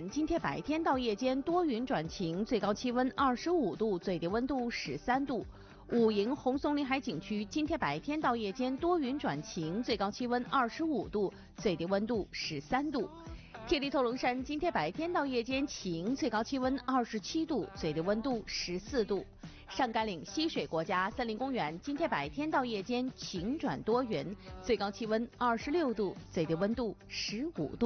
园今天白天到夜间多云转晴，最高气温25度，最低温度13度。武营红松林海景区今天白天到夜间多云转晴，最高气温25度，最低温度13度。天地透龙山今天白天到夜间晴，最高气温27度，最低温度14度。上甘岭溪水国家森林公园今天白天到夜间晴转多云，最高气温26度，最低温度15度。